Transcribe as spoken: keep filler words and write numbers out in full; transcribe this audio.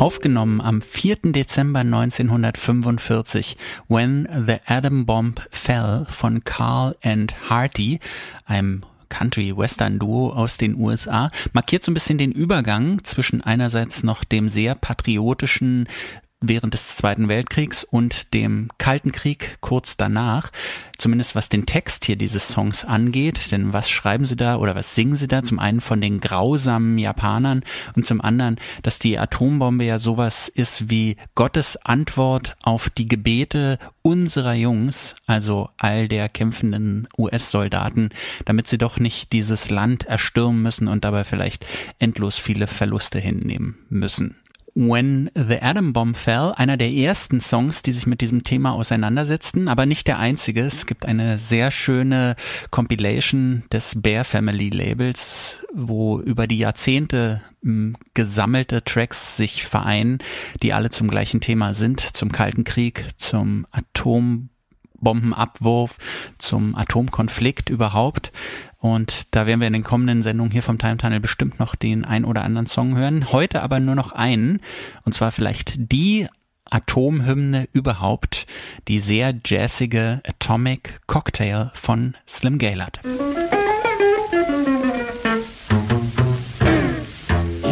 Aufgenommen am vierten Dezember neunzehnhundertfünfundvierzig, When the Atom Bomb Fell von Carl and Hearty, einem Country-Western-Duo aus den U S A, markiert so ein bisschen den Übergang zwischen einerseits noch dem sehr patriotischen während des Zweiten Weltkriegs und dem Kalten Krieg kurz danach, zumindest was den Text hier dieses Songs angeht, denn was schreiben sie da oder was singen sie da? Zum einen von den grausamen Japanern und zum anderen, dass die Atombombe ja sowas ist wie Gottes Antwort auf die Gebete unserer Jungs, also all der kämpfenden U S-Soldaten, damit sie doch nicht dieses Land erstürmen müssen und dabei vielleicht endlos viele Verluste hinnehmen müssen. When the Atom Bomb Fell, einer der ersten Songs, die sich mit diesem Thema auseinandersetzten, aber nicht der einzige. Es gibt eine sehr schöne Compilation des Bear Family Labels, wo über die Jahrzehnte m, gesammelte Tracks sich vereinen, die alle zum gleichen Thema sind, zum Kalten Krieg, zum Atombombenabwurf, zum Atomkonflikt überhaupt. Und da werden wir in den kommenden Sendungen hier vom Time Tunnel bestimmt noch den ein oder anderen Song hören. Heute aber nur noch einen. Und zwar vielleicht die Atomhymne überhaupt. Die sehr jazzige Atomic Cocktail von Slim Gaillard.